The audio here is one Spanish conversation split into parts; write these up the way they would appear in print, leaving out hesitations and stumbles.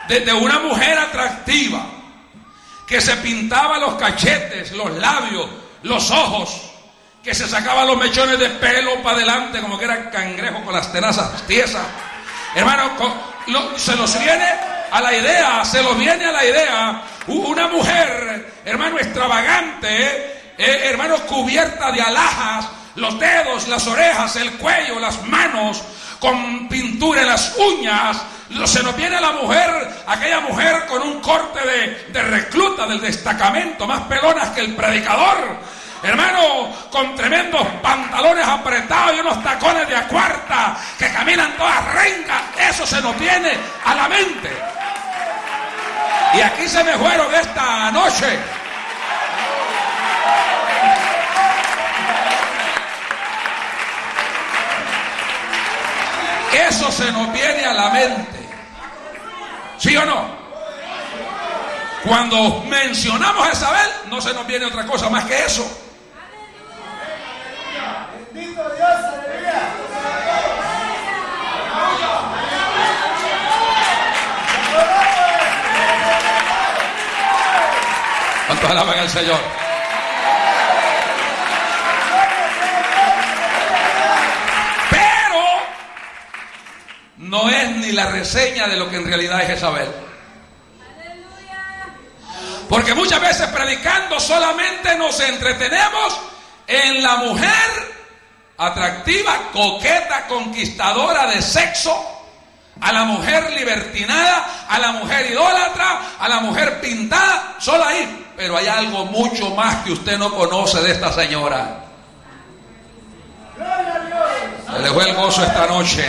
de una mujer atractiva que se pintaba los cachetes, los labios, los ojos, que se sacaba los mechones de pelo para adelante como que era cangrejo con las tenazas tiesas. Hermano, se nos viene a la idea, una mujer, hermano, extravagante, hermano, cubierta de alhajas, los dedos, las orejas, el cuello, las manos, con pintura en las uñas. Se nos viene a la mujer, aquella mujer con un corte de recluta del destacamento, más pelonas que el predicador. Hermano, con tremendos pantalones apretados y unos tacones de a cuarta que caminan todas rengas. Eso se nos viene a la mente. Y aquí se me fueron esta noche. Eso se nos viene a la mente. ¿Sí o no? Cuando mencionamos a Jezabel, no se nos viene otra cosa más que eso. Bendito Dios, aleluya. ¿Cuántos alaban al Señor? Pero no es ni la reseña de lo que en realidad es Jezabel. Porque muchas veces predicando solamente nos entretenemos en la mujer atractiva, coqueta, conquistadora de sexo, a la mujer libertinada, a la mujer idólatra, a la mujer pintada, solo ahí. Pero hay algo mucho más que usted no conoce de esta señora. Se le fue el gozo esta noche.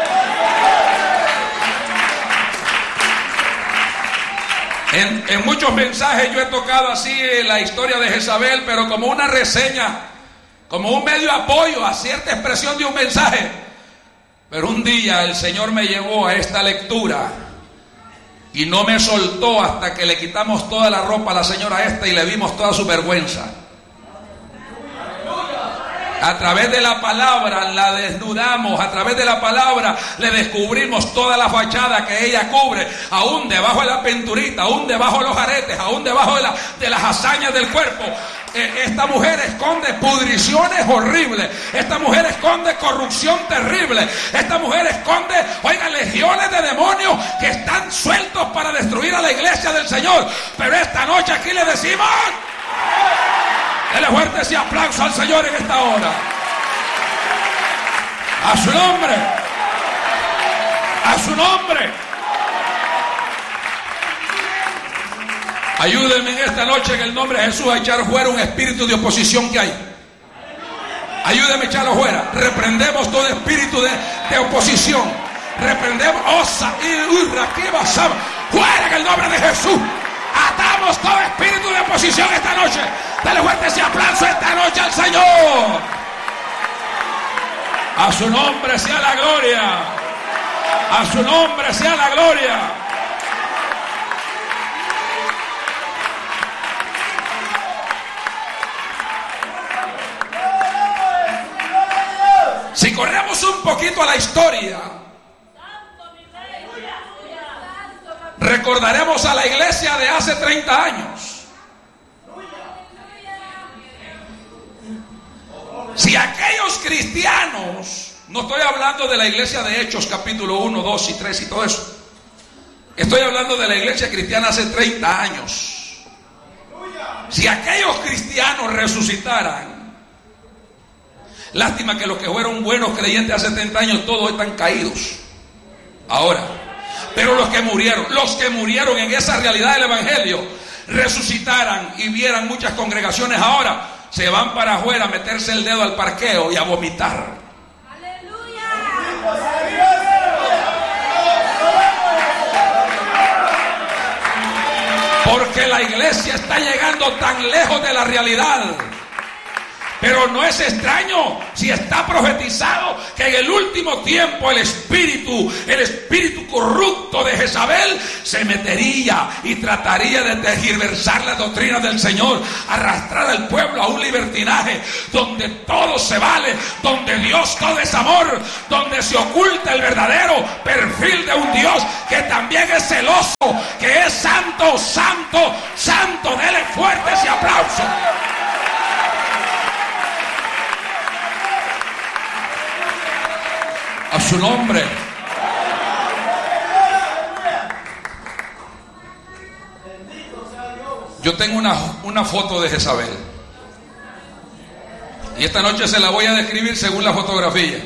En muchos mensajes yo he tocado así la historia de Jezabel, pero como una reseña, como un medio apoyo a cierta expresión de un mensaje. Pero un día el Señor me llevó a esta lectura y no me soltó hasta que le quitamos toda la ropa a la señora esta y le vimos toda su vergüenza. A través de la palabra la desnudamos, a través de la palabra le descubrimos toda la fachada que ella cubre, aún debajo de la pinturita, aún debajo de los aretes, aún debajo de las hazañas del cuerpo. Esta mujer esconde pudriciones horribles, esta mujer esconde corrupción terrible, esta mujer esconde, oiga, legiones de demonios que están sueltos para destruir a la iglesia del Señor. Pero esta noche aquí le decimos: dele fuerte ese aplauso al Señor en esta hora. A su nombre. A su nombre. Ayúdenme en esta noche en el nombre de Jesús a echar fuera un espíritu de oposición que hay. Ayúdenme a echarlo fuera. Reprendemos todo espíritu de oposición. Reprendemos osa y raquiba sama. Fuera en el nombre de Jesús. Atamos todo espíritu de oposición esta noche. Dale fuerte ese aplauso esta noche al Señor. A su nombre sea la gloria. A su nombre sea la gloria. Si corremos un poquito a la historia, recordaremos a la iglesia de hace 30 años. Si aquellos cristianos, no estoy hablando de la iglesia de Hechos capítulo 1, 2 y 3 y todo eso, estoy hablando de la iglesia cristiana hace 30 años. Si aquellos cristianos resucitaran, lástima que los que fueron buenos creyentes hace 30 años todos están caídos ahora. Pero los que murieron en esa realidad del evangelio, resucitaran y vieran muchas congregaciones ahora, se van para afuera a meterse el dedo al parqueo y a vomitar. ¡Aleluya! Porque la iglesia está llegando tan lejos de la realidad. Pero no es extraño si está profetizado que en el último tiempo el espíritu corrupto de Jezabel se metería y trataría de tergiversar la doctrina del Señor, arrastrar al pueblo a un libertinaje donde todo se vale, donde Dios todo es amor, donde se oculta el verdadero perfil de un Dios que también es celoso santo, santo, santo. Dele fuerte ese aplauso. A su nombre. Yo tengo una foto de Jezabel. Y esta noche se la voy a describir según la fotografía.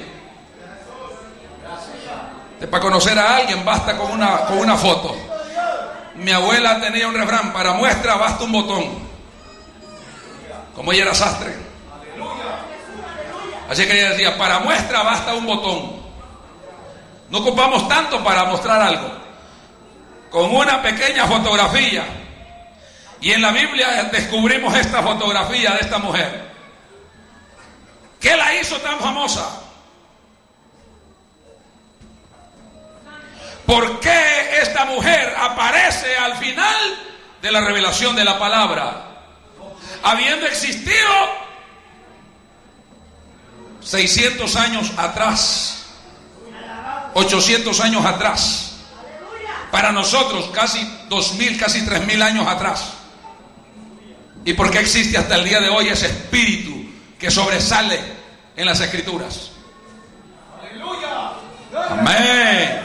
Para conocer a alguien basta con una foto. Mi abuela tenía un refrán: para muestra basta un botón. Como ella era sastre. Así que ella decía: para muestra basta un botón. No ocupamos tanto para mostrar algo. Con una pequeña fotografía. Y en la Biblia descubrimos esta fotografía de esta mujer. ¿Qué la hizo tan famosa? ¿Por qué esta mujer aparece al final de la revelación de la palabra? Habiendo existido 600 años atrás, 800 años atrás, para nosotros casi 2000, casi 3000 años atrás. ¿Y por qué existe hasta el día de hoy ese espíritu que sobresale en las Escrituras? Amén.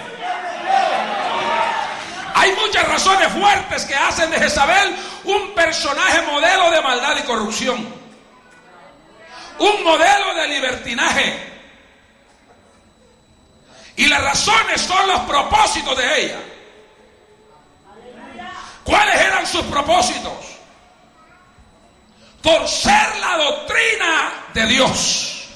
Hay muchas razones fuertes que hacen de Jezabel un personaje modelo de maldad y corrupción, un modelo de libertinaje. Y las razones son los propósitos de ella. ¿Cuáles eran sus propósitos? Torcer la doctrina de Dios.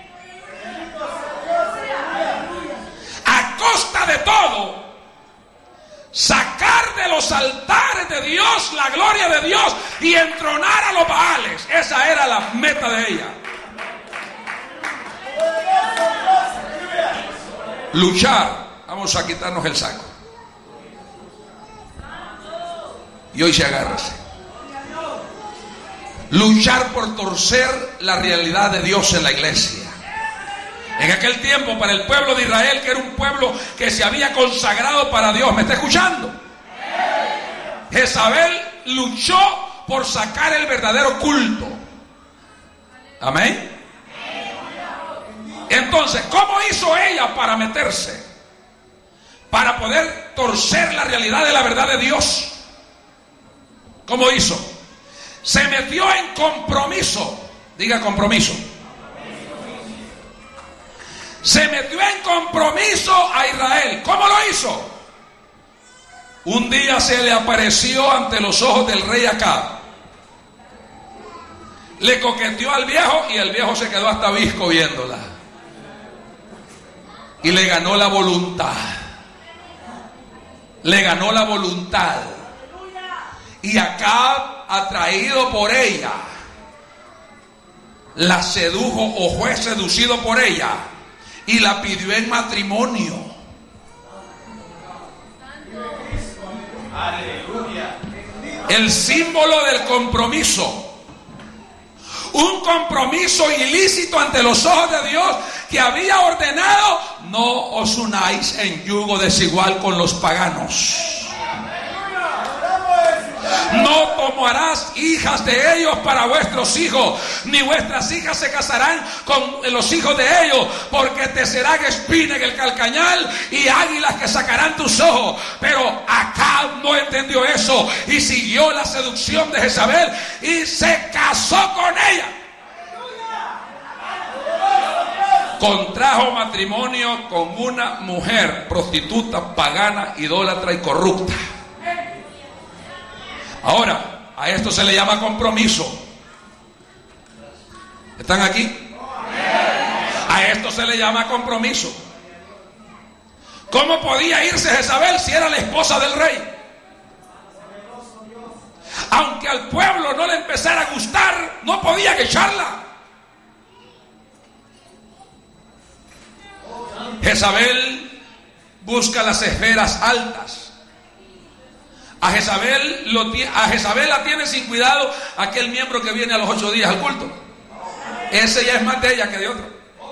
A costa de todo, sacar de los altares de Dios la gloria de Dios y entronar a los Baales. Esa era la meta de ella. Luchar. Vamos a quitarnos el saco. Y hoy se agárrese. Luchar por torcer la realidad de Dios en la iglesia. En aquel tiempo, para el pueblo de Israel, que era un pueblo que se había consagrado para Dios. ¿Me está escuchando? Jezabel luchó por sacar el verdadero culto. Amén. Entonces, ¿cómo hizo ella para meterse? Para poder torcer la realidad de la verdad de Dios. ¿Cómo hizo? Se metió en compromiso. Diga compromiso. Se metió en compromiso a Israel. ¿Cómo lo hizo? Un día se le apareció ante los ojos del rey Acab. Le coqueteó al viejo y el viejo se quedó hasta visco viéndola. Y le ganó la voluntad. Le ganó la voluntad. Y Acab, atraído por ella, la sedujo o fue seducido por ella y la pidió en matrimonio. El símbolo del compromiso. Un compromiso ilícito ante los ojos de Dios, que había ordenado: no os unáis en yugo desigual con los paganos. No tomarás hijas de ellos para vuestros hijos, ni vuestras hijas se casarán con los hijos de ellos, porque te serán espina en el calcañal y águilas que sacarán tus ojos. Pero Acab no entendió eso y siguió la seducción de Jezabel y se casó con ella. Contrajo matrimonio con una mujer prostituta, pagana, idólatra y corrupta. Ahora, a esto se le llama compromiso. ¿Están aquí? A esto se le llama compromiso. ¿Cómo podía irse Jezabel si era la esposa del rey? Aunque al pueblo no le empezara a gustar, no podían echarla. Jezabel busca las esferas altas. A Jezabel la tiene sin cuidado aquel miembro que viene a los 8 días al culto. Ese ya es más de ella que de otro.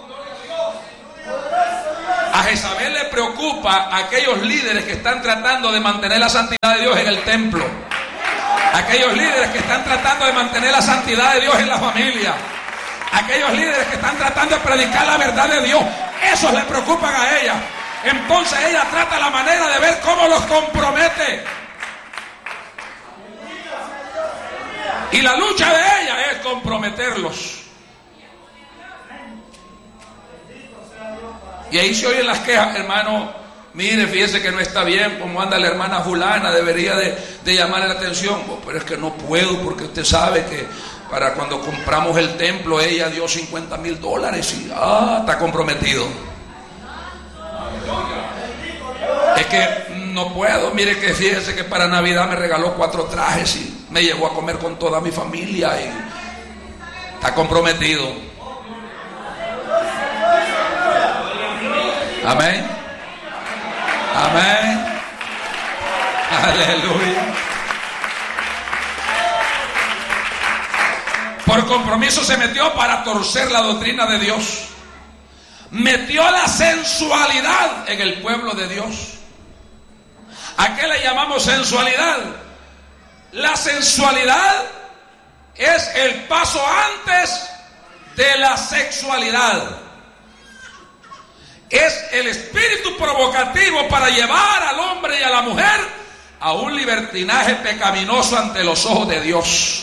A Jezabel le preocupa a aquellos líderes que están tratando de mantener la santidad de Dios en el templo. Aquellos líderes que están tratando de mantener la santidad de Dios en la familia. Aquellos líderes que están tratando de predicar la verdad de Dios. Esos le preocupan a ella. Entonces ella trata la manera de ver cómo los compromete. Y la lucha de ella es comprometerlos. Y ahí se oyen las quejas, hermano. Mire, fíjese que no está bien como anda la hermana fulana, debería de llamarle la atención. Pero es que no puedo, porque usted sabe que para cuando compramos el templo ella dio $50,000 y está comprometido. Es que no puedo, mire que fíjese que para Navidad me regaló 4 trajes y me llevó a comer con toda mi familia y está comprometido. Amén. Amén. Aleluya. Por compromiso se metió para torcer la doctrina de Dios. Metió la sensualidad en el pueblo de Dios. ¿A qué le llamamos sensualidad? La sensualidad es el paso antes de la sexualidad. Es el espíritu provocativo para llevar al hombre y a la mujer a un libertinaje pecaminoso ante los ojos de Dios.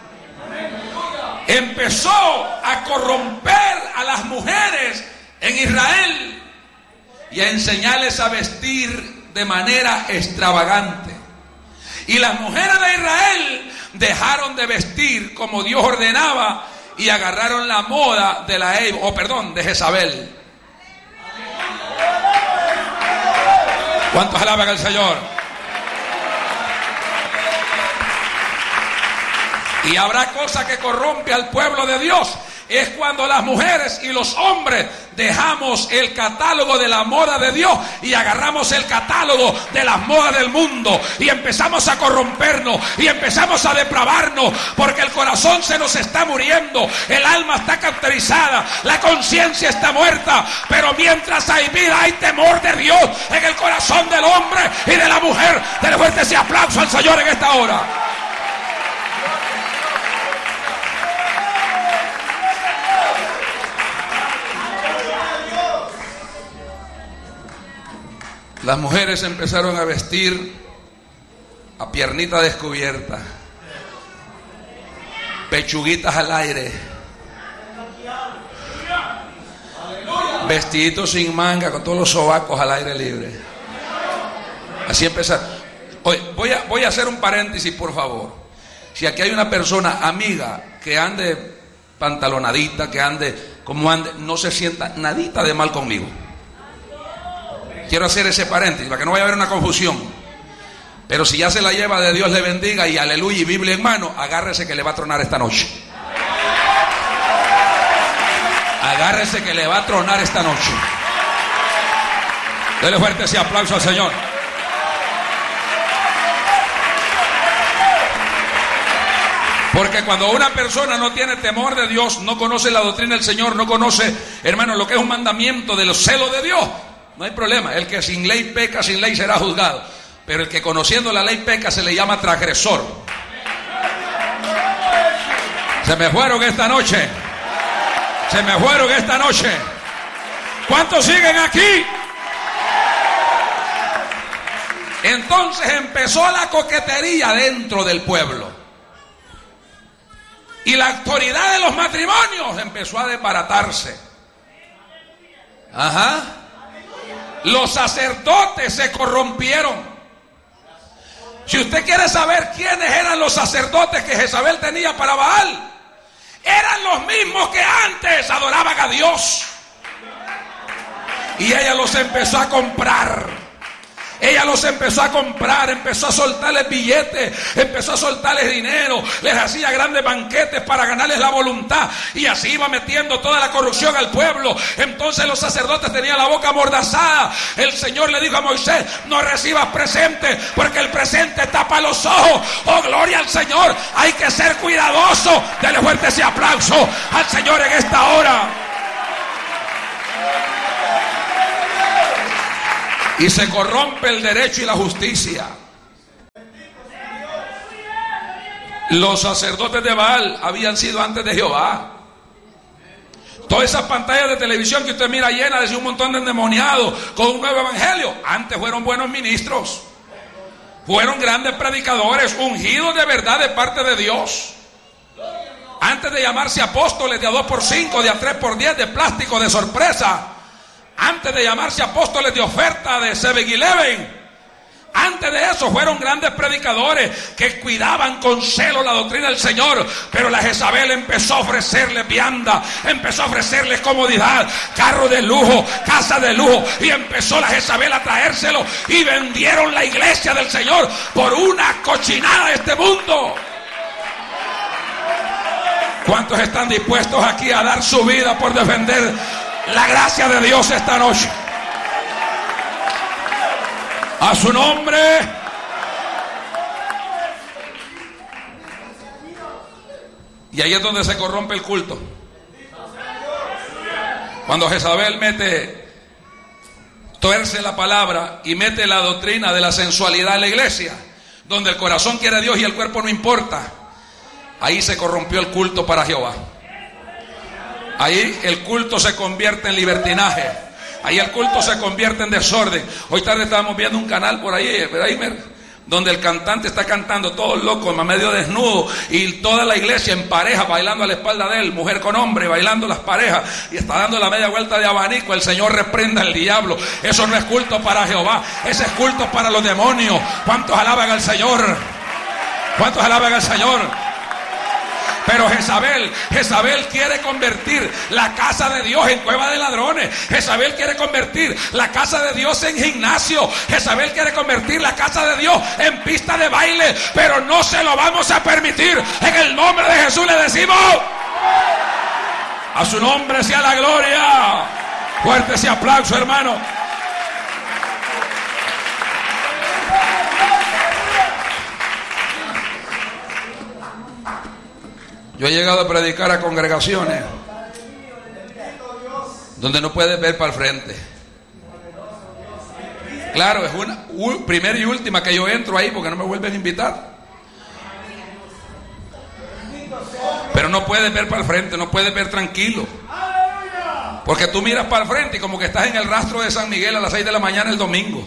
Empezó a corromper a las mujeres en Israel y a enseñarles a vestir de manera extravagante. Y las mujeres de Israel dejaron de vestir como Dios ordenaba y agarraron la moda de de Jezabel. ¿Cuántos alaban al Señor? Y habrá cosa que corrompe al pueblo de Dios. Es cuando las mujeres y los hombres dejamos el catálogo de la moda de Dios y agarramos el catálogo de las modas del mundo y empezamos a corrompernos y empezamos a depravarnos, porque el corazón se nos está muriendo, el alma está cauterizada, la conciencia está muerta. Pero mientras hay vida hay temor de Dios en el corazón del hombre y de la mujer. Denle fuerte ese aplauso al Señor en esta hora. Las mujeres empezaron a vestir a piernita descubierta, pechuguitas al aire, vestiditos sin manga con todos los sobacos al aire libre. Así empezaron. Oye, voy a hacer un paréntesis, por favor. Si aquí hay una persona amiga que ande pantalonadita, que ande como ande, no se sienta nadita de mal conmigo. Quiero hacer ese paréntesis para que no vaya a haber una confusión. Pero si ya se la lleva, de Dios le bendiga y aleluya y Biblia en mano, agárrese que le va a tronar esta noche. Agárrese que le va a tronar esta noche. Dele fuerte ese aplauso al Señor. Porque cuando una persona no tiene temor de Dios, no conoce la doctrina del Señor, no conoce, hermano, lo que es un mandamiento de los celos de Dios, no hay problema. El que sin ley peca, sin ley será juzgado. Pero el que conociendo la ley peca se le llama transgresor. Se me fueron esta noche. Se me fueron esta noche. ¿Cuántos siguen aquí? Entonces empezó la coquetería dentro del pueblo. Y la autoridad de los matrimonios empezó a desbaratarse. Ajá. Los sacerdotes se corrompieron. Si usted quiere saber quiénes eran los sacerdotes que Jezabel tenía para Baal, eran los mismos que antes adoraban a Dios. Y ella los empezó a comprar. Ella los empezó a comprar, empezó a soltarles billetes, empezó a soltarles dinero, les hacía grandes banquetes para ganarles la voluntad, y así iba metiendo toda la corrupción al pueblo. Entonces los sacerdotes tenían la boca amordazada. El Señor le dijo a Moisés: no recibas presente, porque el presente tapa los ojos. Oh, gloria al Señor. Hay que ser cuidadoso. Dele fuerte ese aplauso al Señor en esta hora. Y se corrompe el derecho y la justicia. Los sacerdotes de Baal habían sido antes de Jehová. Todas esas pantallas de televisión que usted mira llenas de un montón de endemoniados con un nuevo evangelio, antes fueron buenos ministros, fueron grandes predicadores, ungidos de verdad de parte de Dios. Antes de llamarse apóstoles de a 2x5, de a 3x10, de plástico, de sorpresa, antes de llamarse apóstoles de oferta, de 7-Eleven, antes de eso fueron grandes predicadores que cuidaban con celo la doctrina del Señor. Pero la Jezabel empezó a ofrecerles vianda, empezó a ofrecerles comodidad, carro de lujo, casa de lujo, y empezó la Jezabel a traérselo, y vendieron la iglesia del Señor por una cochinada de este mundo. ¿Cuántos están dispuestos aquí a dar su vida por defender la gracia de Dios esta noche? A su nombre. Y ahí es donde se corrompe el culto. Cuando Jezabel tuerce la palabra y mete la doctrina de la sensualidad en la iglesia, donde el corazón quiere a Dios y el cuerpo no importa, ahí se corrompió el culto para Jehová. Ahí el culto se convierte en libertinaje. Ahí el culto se convierte en desorden. Hoy tarde estábamos viendo un canal por ahí, donde el cantante está cantando todo loco, medio desnudo, y toda la iglesia en pareja bailando a la espalda de él, mujer con hombre bailando las parejas, y está dando la media vuelta de abanico. El Señor reprenda al diablo. Eso no es culto para Jehová, ese es culto para los demonios. ¿Cuántos alaban al Señor? ¿Cuántos alaban al Señor? Pero Jezabel quiere convertir la casa de Dios en cueva de ladrones. Jezabel quiere convertir la casa de Dios en gimnasio. Jezabel quiere convertir la casa de Dios en pista de baile. Pero no se lo vamos a permitir. En el nombre de Jesús le decimos: a su nombre sea la gloria. Fuerte ese aplauso, hermano. Yo he llegado a predicar a congregaciones donde no puedes ver para el frente. Claro, es una primera y última que yo entro ahí porque no me vuelven a invitar. Pero no puedes ver para el frente, no puedes ver tranquilo. Porque tú miras para el frente y como que estás en el rastro de San Miguel a las 6 de la mañana el domingo.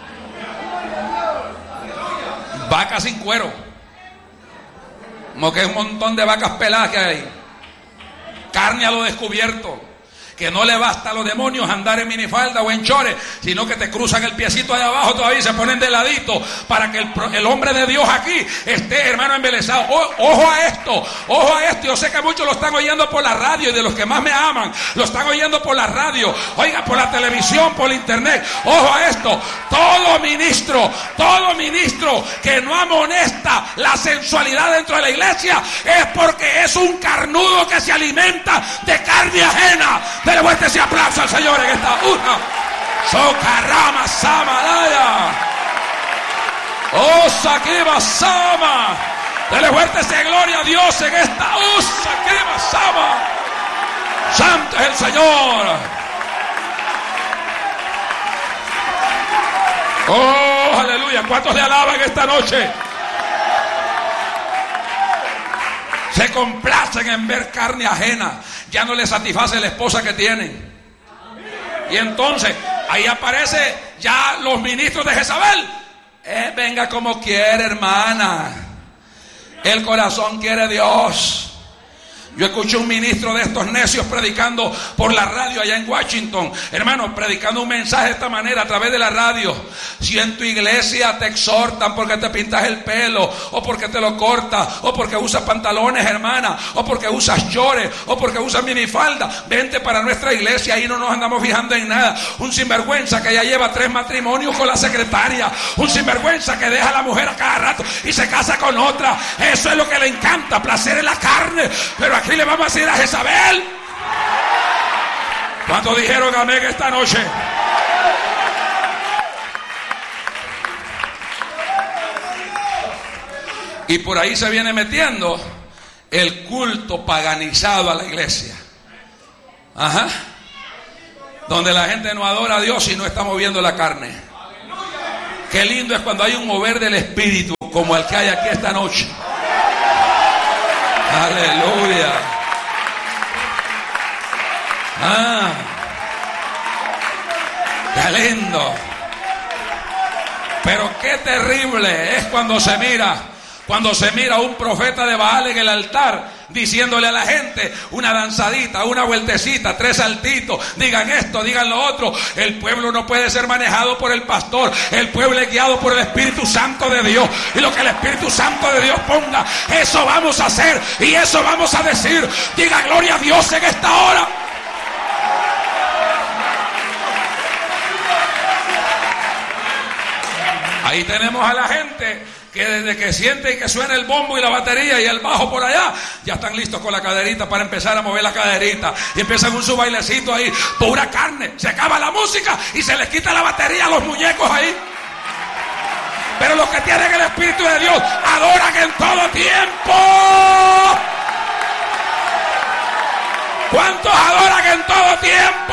Vacas sin cuero. Como que es un montón de vacas peladas que hay. Carne a lo descubierto. Que no le basta a los demonios andar en minifalda o en chores, sino que te cruzan el piecito allá abajo todavía y se ponen de ladito para que el hombre de Dios aquí esté, hermano, embelesado. Ojo a esto, ojo a esto. Yo sé que muchos lo están oyendo por la radio, y de los que más me aman lo están oyendo por la radio, oiga, por la televisión, por internet. Ojo a esto: todo ministro que no amonesta la sensualidad dentro de la iglesia es porque es un carnudo que se alimenta de carne ajena. Dele fuerte ese aplauso al Señor en esta hora. Socarrama Samadaya. Oh, Saquiba Sama. Dele fuerte ese gloria a Dios en esta. Oh, Saquiba Sama. Santo es el Señor. Oh, aleluya. ¿Cuántos le alaban esta noche? Se complacen en ver carne ajena. Ya no les satisface la esposa que tienen. Y entonces ahí aparece ya los ministros de Jezabel. Venga como quiere, hermana. El corazón quiere Dios. Yo escuché un ministro de estos necios predicando por la radio allá en Washington, hermano, predicando un mensaje de esta manera a través de la radio. Si en tu iglesia te exhortan porque te pintas el pelo, o porque te lo cortas, o porque usas pantalones, hermana, o porque usas chores, o porque usas minifalda, vente para nuestra iglesia. Ahí no nos andamos fijando en nada. Un sinvergüenza que ya lleva 3 matrimonios con la secretaria, un sinvergüenza que deja a la mujer a cada rato y se casa con otra. Eso es lo que le encanta, placer en la carne. Pero aquí le vamos a decir a Jezabel. ¿Cuántos dijeron amén esta noche? Y por ahí se viene metiendo el culto paganizado a la iglesia. Ajá. Donde la gente no adora a Dios y no está moviendo la carne. Qué lindo es cuando hay un mover del espíritu como el que hay aquí esta noche. Aleluya. Qué lindo. Pero qué terrible es cuando se mira a un profeta de Baal en el altar diciéndole a la gente una danzadita, una vueltecita, 3 saltitos, digan esto, digan lo otro. El pueblo no puede ser manejado por el pastor, el pueblo es guiado por el Espíritu Santo de Dios, y lo que el Espíritu Santo de Dios ponga, eso vamos a hacer y eso vamos a decir. Diga gloria a Dios en esta hora. Ahí tenemos a la gente que desde que sienten que suena el bombo y la batería y el bajo por allá, ya están listos con la caderita para empezar a mover la caderita. Y empiezan con su bailecito ahí, pura carne. Se acaba la música y se les quita la batería a los muñecos ahí. Pero los que tienen el Espíritu de Dios adoran en todo tiempo. ¿Cuántos adoran en todo tiempo?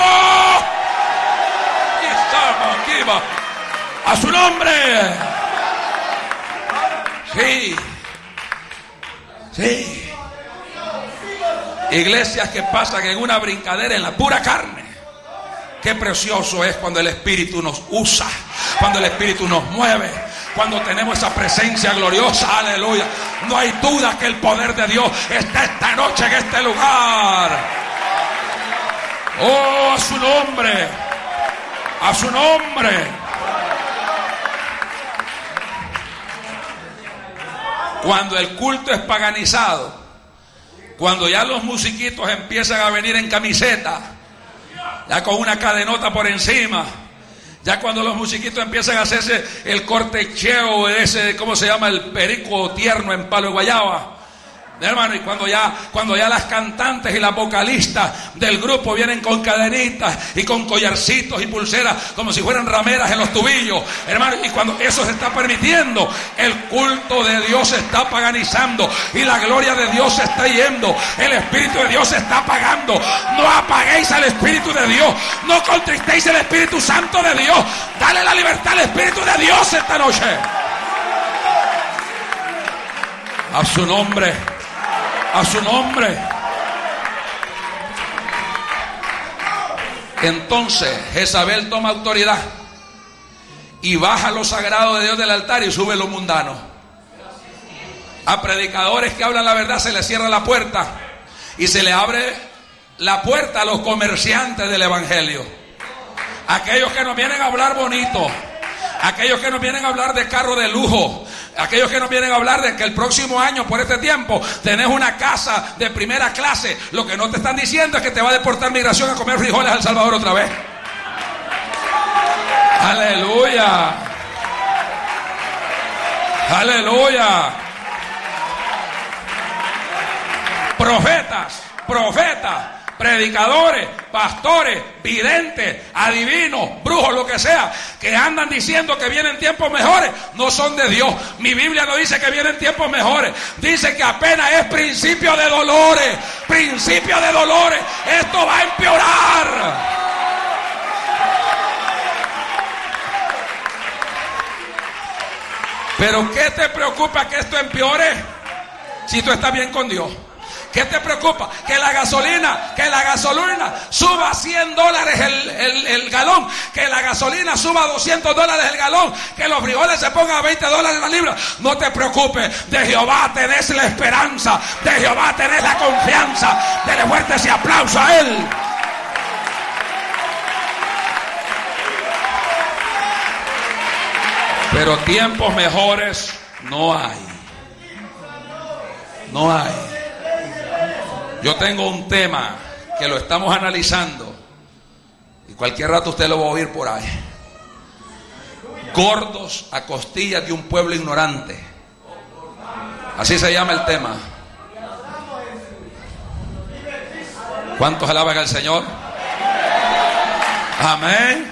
Aquí va. A su nombre. Sí. Iglesias que pasan en una brincadera en la pura carne. Qué precioso es cuando el Espíritu nos usa, cuando el Espíritu nos mueve, cuando tenemos esa presencia gloriosa. Aleluya. No hay duda que el poder de Dios está esta noche en este lugar. Oh, a su nombre. A su nombre. Cuando el culto es paganizado, cuando ya los musiquitos empiezan a venir en camiseta, ya con una cadenota por encima, ya cuando los musiquitos empiezan a hacerse el cortecheo, ese, ¿cómo se llama? El perico tierno en palo de guayaba. Hermano, y cuando ya las cantantes y las vocalistas del grupo vienen con cadenitas y con collarcitos y pulseras como si fueran rameras en los tubillos, hermano, y cuando eso se está permitiendo, el culto de Dios se está paganizando y la gloria de Dios se está yendo, el Espíritu de Dios se está apagando. No apaguéis al Espíritu de Dios, no contristéis el Espíritu Santo de Dios. Dale la libertad al Espíritu de Dios esta noche. A su nombre. A su nombre. Entonces Jezabel toma autoridad y baja lo sagrado de Dios del altar y sube lo mundano. A predicadores que hablan la verdad se les cierra la puerta y se le abre la puerta a los comerciantes del evangelio. Aquellos que nos vienen a hablar bonito, aquellos que nos vienen a hablar de carro de lujo, aquellos que nos vienen a hablar de que el próximo año por este tiempo tenés una casa de primera clase. Lo que no te están diciendo es que te va a deportar migración a comer frijoles a El Salvador otra vez. Aleluya. Aleluya. Profetas, predicadores, pastores, videntes, adivinos, brujos, lo que sea, que andan diciendo que vienen tiempos mejores, no son de Dios. Mi Biblia no dice que vienen tiempos mejores, dice que apenas es principio de dolores. Principio de dolores. Esto va a empeorar. Pero ¿qué te preocupa que esto empeore si tú estás bien con Dios? ¿Qué te preocupa? Que la gasolina suba a $100 el galón, que la gasolina suba a $200 el galón, que los frijoles se pongan a $20 la libra. No te preocupes, de Jehová tenés la esperanza, de Jehová tenés la confianza. Dele fuerte ese aplauso a Él. Pero tiempos mejores no hay. No hay. Yo tengo un tema que lo estamos analizando y cualquier rato usted lo va a oír por ahí. Gordos a costillas de un pueblo ignorante. Así se llama el tema. ¿Cuántos alaban al Señor? Amén.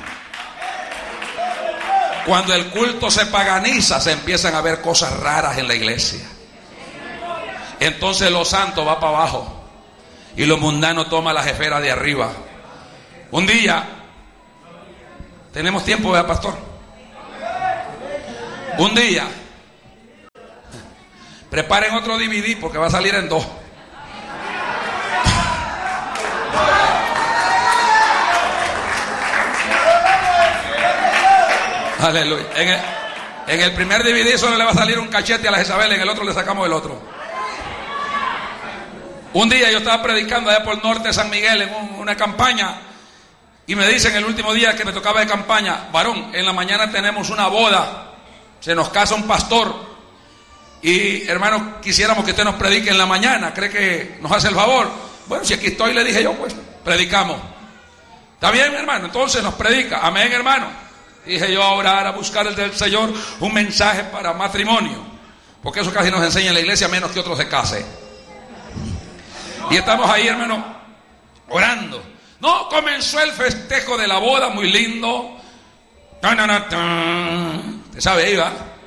Cuando el culto se paganiza, se empiezan a ver cosas raras en la iglesia. Entonces lo santo va para abajo y lo mundano toma las esferas de arriba. Un día, tenemos tiempo, ¿verdad, pastor? Un día, preparen otro DVD porque va a salir en 2. Aleluya. En el primer DVD solo le va a salir un cachete a la Jezabel, en el otro le sacamos el otro. Un día yo estaba predicando allá por el norte de San Miguel en una campaña y me dicen el último día que me tocaba de campaña: varón, en la mañana tenemos una boda, se nos casa un pastor y hermano, quisiéramos que usted nos predique en la mañana, ¿cree que nos hace el favor? Bueno, si aquí estoy, le dije yo, pues predicamos. ¿Está bien, hermano? Entonces nos predica. Amén, hermano. Dije yo, a orar, a buscar del Señor un mensaje para matrimonio, porque eso casi nos enseña en la iglesia, menos que otros se case. Y estamos ahí, hermano, orando. No, comenzó el festejo de la boda, muy lindo. ¿Usted sabe ahí, va?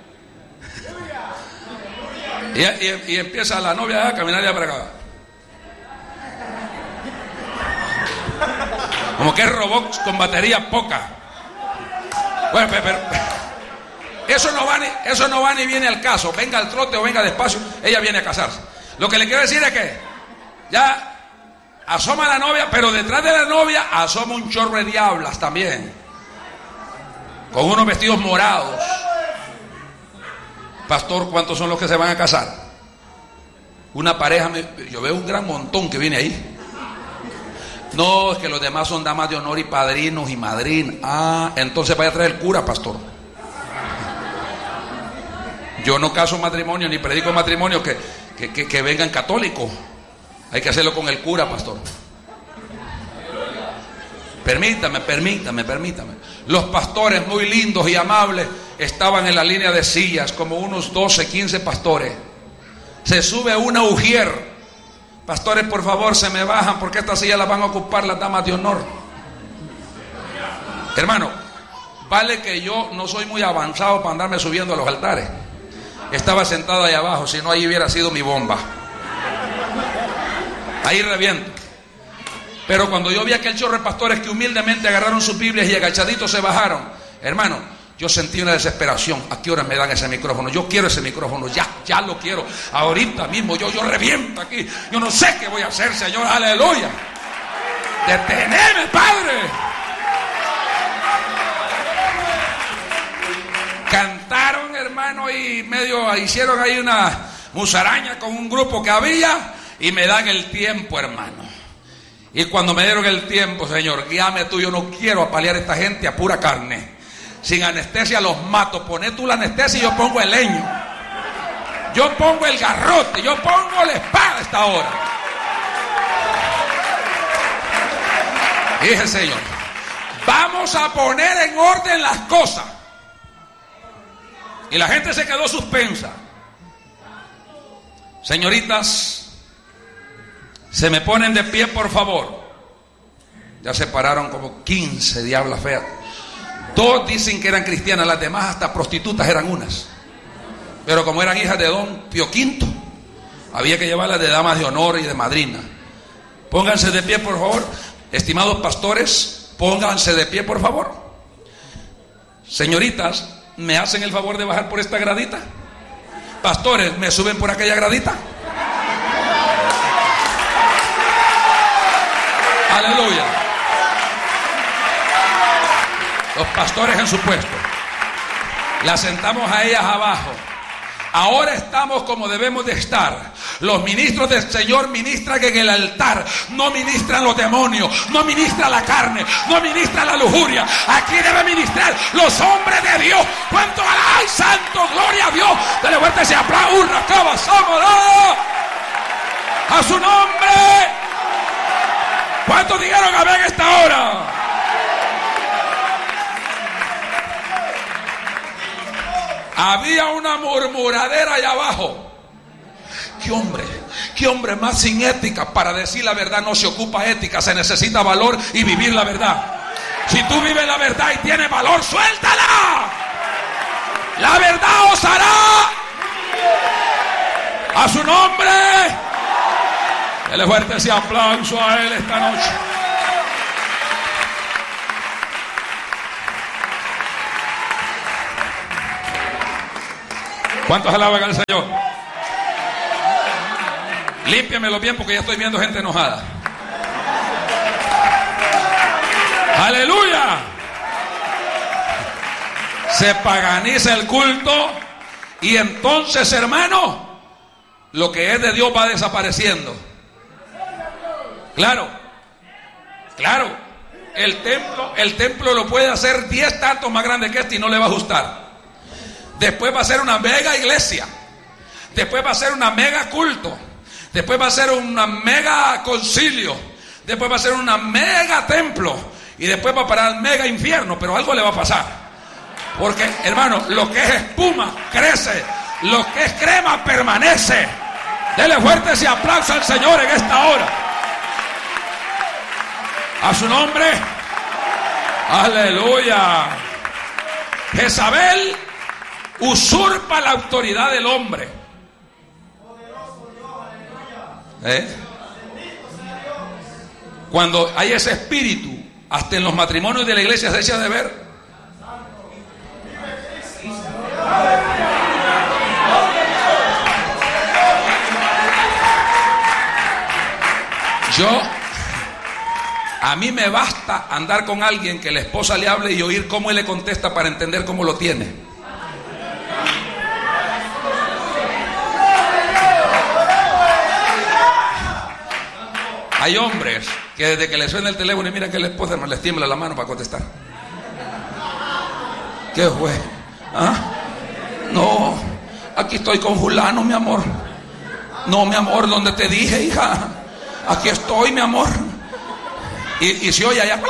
Y empieza la novia a caminar ya para acá. Como que es robot con batería poca. Bueno, pero eso no va ni viene al caso. Venga al trote o venga despacio, ella viene a casarse. Lo que le quiero decir es que ya asoma la novia, pero detrás de la novia asoma un chorro de diablas también, con unos vestidos morados. Pastor, ¿cuántos son los que se van a casar? Una pareja, yo veo un gran montón que viene ahí. No, es que los demás son damas de honor y padrinos y madrinas. Ah, entonces vaya a traer el cura, pastor. Yo no caso matrimonio ni predico matrimonio que vengan católicos. Hay que hacerlo con el cura, pastor. Permítame. Los pastores muy lindos y amables estaban en la línea de sillas, como unos 12, 15 pastores. Se sube una ujier. Pastores, por favor, se me bajan porque esta silla la van a ocupar las damas de honor. Hermano, vale que yo no soy muy avanzado para andarme subiendo a los altares. Estaba sentado ahí abajo, si no ahí hubiera sido mi bomba. Ahí reviento. Pero cuando yo vi aquel chorro de pastores que humildemente agarraron sus Biblias y agachaditos se bajaron, hermano, yo sentí una desesperación. ¿A qué hora me dan ese micrófono? Yo quiero ese micrófono, ya lo quiero. Ahorita mismo yo reviento aquí. Yo no sé qué voy a hacer, Señor, aleluya. Deteneme, Padre. Cantaron, hermano, y medio hicieron ahí una musaraña con un grupo que había, y me dan el tiempo, hermano. Y cuando me dieron el tiempo, Señor, guíame tú, yo no quiero apalear a esta gente a pura carne. Sin anestesia los mato. Poné tú la anestesia y yo pongo el leño. Yo pongo el garrote. Yo pongo la espada a esta hora. Dije, Señor, vamos a poner en orden las cosas. Y la gente se quedó suspensa. Señoritas, se me ponen de pie, por favor. Ya se pararon como 15 diablas feas. Todos dicen que eran cristianas, las demás hasta prostitutas eran unas. Pero como eran hijas de Don Pío V, había que llevarlas de damas de honor y de madrina. Pónganse de pie, por favor. Estimados pastores, pónganse de pie, por favor. Señoritas, ¿me hacen el favor de bajar por esta gradita? Pastores, ¿me suben por aquella gradita? Aleluya. Los pastores en su puesto. Las sentamos a ellas abajo. Ahora estamos como debemos de estar. Los ministros del Señor ministran en el altar. No ministran los demonios, no ministra la carne, no ministra la lujuria. Aquí debe ministrar los hombres de Dios. ¿Cuánto alay, santo, gloria a Dios? Dale vuelta ese aplauso, a su nombre. ¿Cuántos dijeron amén a esta hora? Había una murmuradera allá abajo. ¿Qué hombre más sin ética? Para decir la verdad no se ocupa ética, se necesita valor y vivir la verdad. Si tú vives la verdad y tienes valor, suéltala. La verdad os hará. A su nombre. Dele fuerte ese aplauso a él esta noche. ¿Cuántos alaban al Señor? Límpiamelo bien porque ya estoy viendo gente enojada. ¡Aleluya! Se paganiza el culto y entonces, hermano, lo que es de Dios va desapareciendo. Claro. El templo lo puede hacer 10 tantos más grande que este y no le va a ajustar. Después va a ser una mega iglesia. Después va a ser una mega culto. Después va a ser una mega concilio. Después va a ser una mega templo. Y después va a parar el mega infierno. Pero algo le va a pasar. Porque, hermano, lo que es espuma crece. Lo que es crema permanece. Dele fuerte ese aplauso al Señor en esta hora. A su nombre. Aleluya. Jezabel usurpa la autoridad del hombre. Cuando hay ese espíritu, hasta en los matrimonios de la iglesia se echa de ver. A mí me basta andar con alguien que la esposa le hable y oír cómo él le contesta para entender cómo lo tiene. Hay hombres que desde que le suena el teléfono y miran que la esposa les tiembla la mano para contestar. ¿Qué fue? ¿Ah? No, aquí estoy con fulano, mi amor. No, mi amor, donde te dije, hija. Aquí estoy, mi amor. Y se oye allá.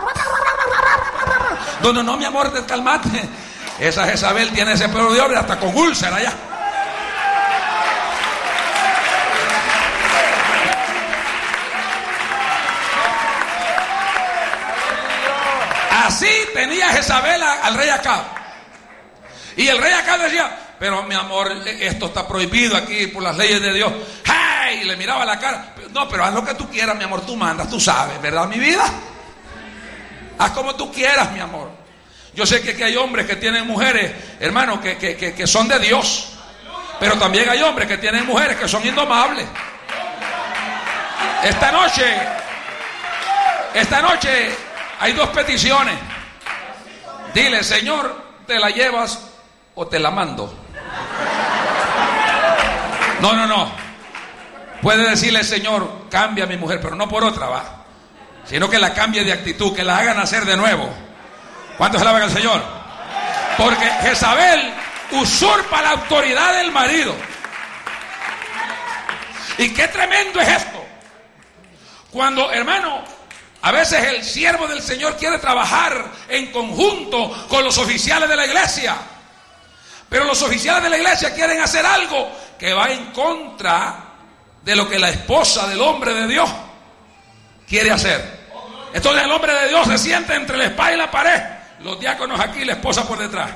No, mi amor, calmate. Esa Jezabel tiene ese pelo de hombre hasta con úlcera allá. Así tenía Jezabel al rey Acab. Y el rey Acab decía: pero mi amor, esto está prohibido aquí por las leyes de Dios. ¡Hey! Y le miraba la cara. No, pero haz lo que tú quieras, mi amor, tú mandas, tú sabes, ¿verdad, mi vida? Haz como tú quieras, mi amor. Yo sé que aquí hay hombres que tienen mujeres, hermano, que son de Dios. Pero también hay hombres que tienen mujeres que son indomables. Esta noche hay 2 peticiones. Dile: Señor, ¿te la llevas o te la mando? No. Puede decirle: Señor, cambia a mi mujer, pero no por otra, va. Sino que la cambie de actitud, que la haga nacer de nuevo. ¿Cuántos alaban al Señor? Porque Jezabel usurpa la autoridad del marido. Y qué tremendo es esto. Cuando, hermano, a veces el siervo del Señor quiere trabajar en conjunto con los oficiales de la iglesia. Pero los oficiales de la iglesia quieren hacer algo que va en contra de lo que la esposa del hombre de Dios quiere hacer. Entonces el hombre de Dios se sienta entre la espada y la pared. Los diáconos aquí y la esposa por detrás.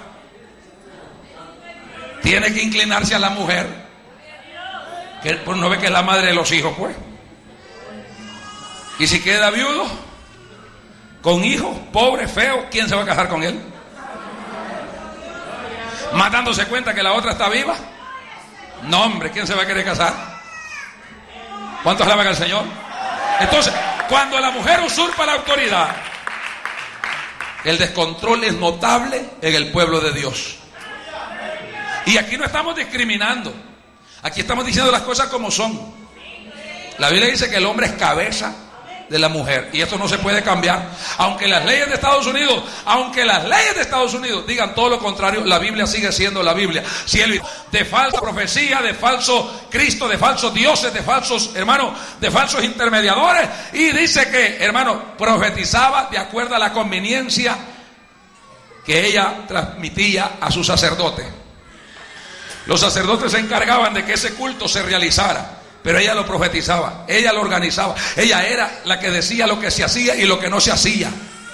Tiene que inclinarse a la mujer, que pues no ve que es la madre de los hijos, pues. Y si queda viudo, con hijos, pobre, feo, ¿quién se va a casar con él? Más dándose cuenta que la otra está viva. No, hombre, ¿quién se va a querer casar? ¿Cuántos alaban al Señor? Entonces, cuando la mujer usurpa la autoridad, el descontrol es notable en el pueblo de Dios. Y aquí no estamos discriminando. Aquí estamos diciendo las cosas como son. La Biblia dice que el hombre es cabeza de la mujer, y esto no se puede cambiar. Aunque las leyes de Estados Unidos digan todo lo contrario, la Biblia sigue siendo la Biblia. Si él de falsa profecía, de falso Cristo, de falsos dioses, de falsos hermanos, de falsos intermediadores, y dice que, hermano, profetizaba de acuerdo a la conveniencia que ella transmitía a sus sacerdotes. Los sacerdotes se encargaban de que ese culto se realizara, pero ella lo profetizaba, ella lo organizaba, ella era la que decía lo que se hacía y lo que no se hacía.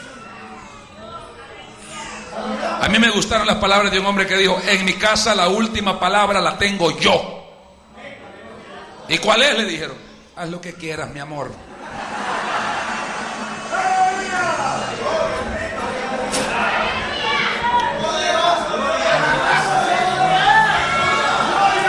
A mí me gustaron las palabras de un hombre que dijo: en mi casa la última palabra la tengo yo. ¿Y cuál es? Le dijeron: haz lo que quieras, mi amor.